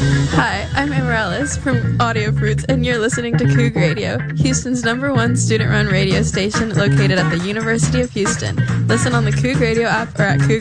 Hi, I'm Amaryllis from Audio Fruits, and you're listening to Coug Radio, Houston's #1 student-run radio station located at the University of Houston. Listen on the Coug Radio app or at cougradio.org.